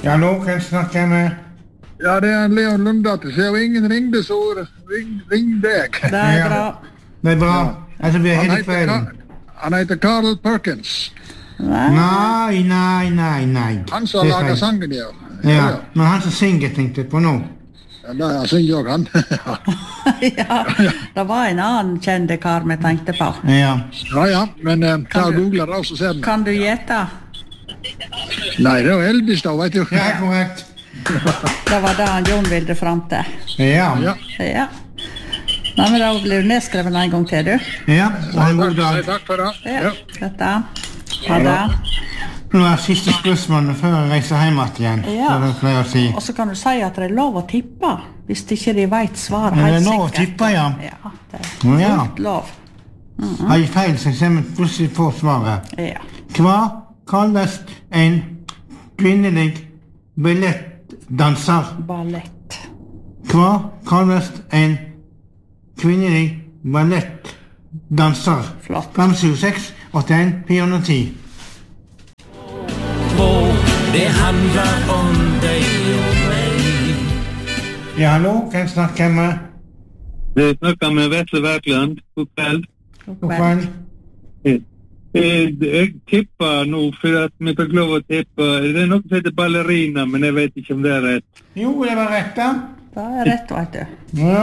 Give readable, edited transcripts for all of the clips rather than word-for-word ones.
Ja, nå kan jeg snakke med... Ja, det Leon Lundatter. Ser jo ingen ringde, så ring deg. Det bra. Det bra. Altså, vi hele kvelden. Han heter Carl Perkins. Nei. Han som lager sangen, ja. Ja, men han som synger, tenkte jeg på nå. Ja, han synger jo han. Ja, det var en annen kjente kar vi tenkte på. Ja, men ta og google det, så ser den. Kan du gjette? Nei, det var Elvis da, vet du. ja, korrekt. Det var det han Jon ville frem til. Ja. Ja. Nei, men da blir du nedskrevet en gang til, du. Ja, ha en god dag. Takk for det. Ja, dette. Ha det. Nå siste spørsmålet før jeg reiser hjem igjen. Ja. Det pleier å si. Og så kan du si at det lov å tippe, hvis ikke de vet svaret helt Det sikkert. lov å tippe, ja. Ja, det Ja. fullt lov. Har jeg feil, så ser vi plutselig på svaret. Ja. Hva kalles en kvinnelig ballettdanser? Ballett. Hva kalles en kvinnelig ballettdanser? Flott. 576 81 410. Det handler om deg og meg. Ja, hallo, kan jeg snakke med? Vi snakker med Vetle Werkland. God kveld. God kveld. Jeg tipper nå, for at vi fikk lov å tippe. Det noe som heter ballerina, men jeg vet ikke om det rett. Jo, det var rett da. Det rett, vet du. Ja.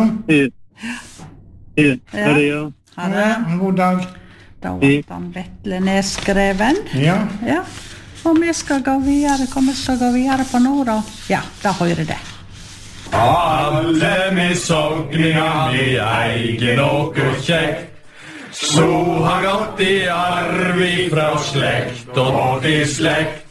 Er det ja? Ha det. En god dag. Da var han Vetle nedskreven. Ja. Ja. Og vi skal gå videre. Hva vi skal gå videre på nå, da? Ja, da hører det. Alle med sogninga mi eier noe kjekt. Så har gått i arv ifra slekt og til slekt.